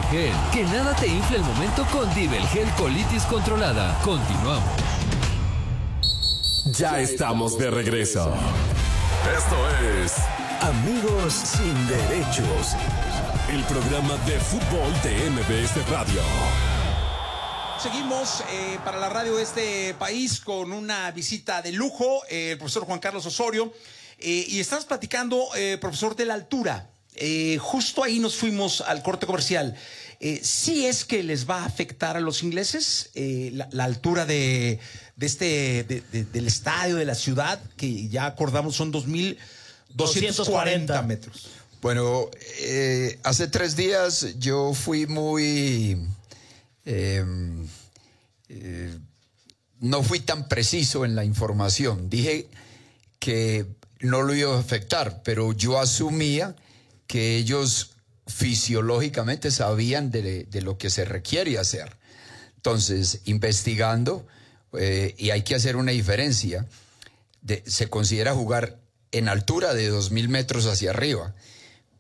Gel. Que nada te infle el momento con Divelgel Colitis Controlada. Continuamos. Ya estamos de regreso. Esto es Amigos sin Derechos, el programa de fútbol de MBS Radio. Seguimos para la radio de este país con una visita de lujo, el profesor Juan Carlos Osorio. Y estamos platicando, profesor, de la altura. Justo ahí nos fuimos al corte comercial. ¿Sí es que les va a afectar a los ingleses la altura del estadio, de la ciudad, que ya acordamos son 2.240 metros? Bueno, hace 3 días yo fui muy... no fui tan preciso en la información. Dije que no lo iba a afectar, pero yo asumía que ellos fisiológicamente sabían de lo que se requiere hacer. Entonces, investigando, y hay que hacer una diferencia, se considera jugar en altura de 2.000 metros hacia arriba.